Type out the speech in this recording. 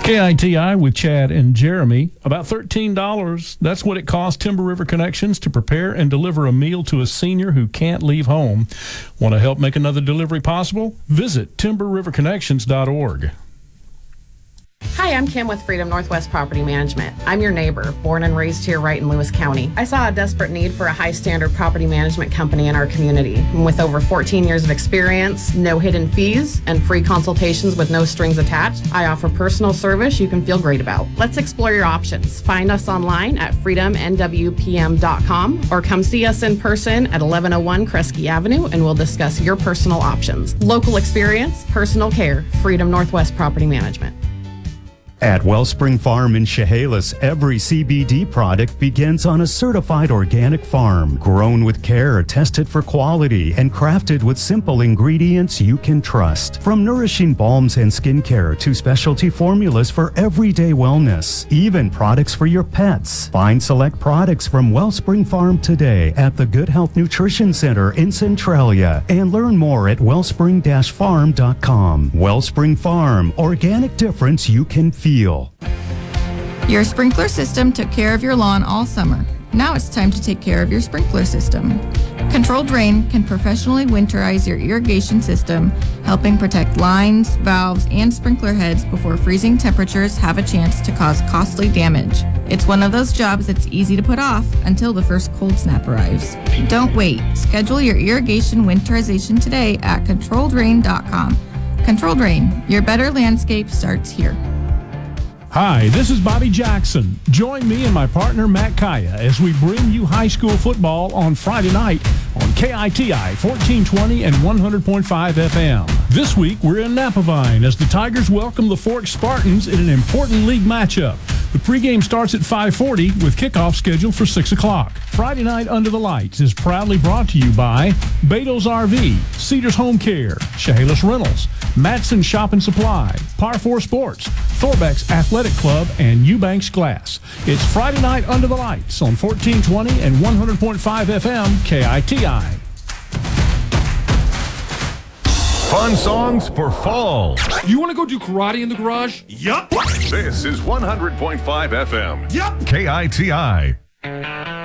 KITI with Chad and Jeremy. About $13. That's what it costs Timber River Connections to prepare and deliver a meal to a senior who can't leave home. Want to help make another delivery possible? Visit timberriverconnections.org. Hi, I'm Kim with Freedom Northwest Property Management. I'm your neighbor, born and raised here right in Lewis County. I saw a desperate need for a high-standard property management company in our community. And with over 14 years of experience, no hidden fees, and free consultations with no strings attached, I offer personal service you can feel great about. Let's explore your options. Find us online at freedomnwpm.com or come see us in person at 1101 Kresge Avenue and we'll discuss your personal options. Local experience, personal care, Freedom Northwest Property Management. At Wellspring Farm in Chehalis, every CBD product begins on a certified organic farm, grown with care, tested for quality, and crafted with simple ingredients you can trust. From nourishing balms and skincare to specialty formulas for everyday wellness, even products for your pets. Find select products from Wellspring Farm today at the Good Health Nutrition Center in Centralia and learn more at wellspring-farm.com. Wellspring Farm, organic difference you can feel. Your sprinkler system took care of your lawn all summer. Now it's time to take care of your sprinkler system. Controlled Rain can professionally winterize your irrigation system, helping protect lines, valves, and sprinkler heads before freezing temperatures have a chance to cause costly damage. It's one of those jobs that's easy to put off until the first cold snap arrives. Don't wait. Schedule your irrigation winterization today at ControlledRain.com. Controlled Rain, your better landscape starts here. Hi, this is Bobby Jackson. Join me and my partner Matt Kaya as we bring you high school football on Friday night on KITI 1420 and 100.5 FM. This week we're in Napavine as the Tigers welcome the Forks Spartans in an important league matchup. The pregame starts at 5:40 with kickoff scheduled for 6 o'clock. Friday Night Under the Lights is proudly brought to you by Beto's RV, Cedars Home Care, Chehalis Rentals, Matson Shop and Supply, Par 4 Sports, Thorbeck's Athletic Club, and Eubanks Glass. It's Friday Night Under the Lights on 1420 and 100.5 FM KITI. Fun songs for fall. You want to go do karate in the garage? Yup. This is 100.5 FM. Yup. KITI.